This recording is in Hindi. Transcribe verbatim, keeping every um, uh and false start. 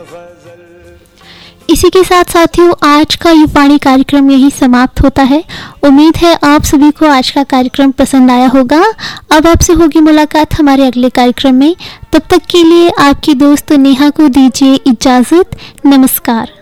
इसी के साथ साथियों आज का युवाणी कार्यक्रम यही समाप्त होता है। उम्मीद है आप सभी को आज का कार्यक्रम पसंद आया होगा। अब आपसे होगी मुलाकात हमारे अगले कार्यक्रम में। तब तक के लिए आपकी दोस्त नेहा को दीजिए इजाजत। नमस्कार।